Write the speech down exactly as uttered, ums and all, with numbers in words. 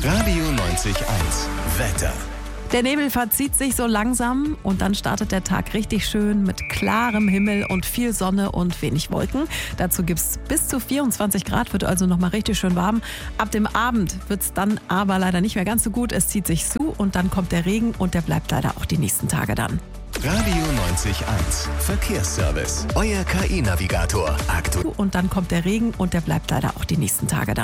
Radio neunzig eins. Wetter. Der Nebel verzieht sich so langsam und dann startet der Tag richtig schön mit klarem Himmel und viel Sonne und wenig Wolken. Dazu gibt es bis zu vierundzwanzig Grad, wird also nochmal richtig schön warm. Ab dem Abend wird es dann aber leider nicht mehr ganz so gut. Es zieht sich zu und dann kommt der Regen und der bleibt leider auch die nächsten Tage dann. Radio neunzig eins. Verkehrsservice. Euer K I-Navigator. Aktuell. Und dann kommt der Regen und der bleibt leider auch die nächsten Tage dann.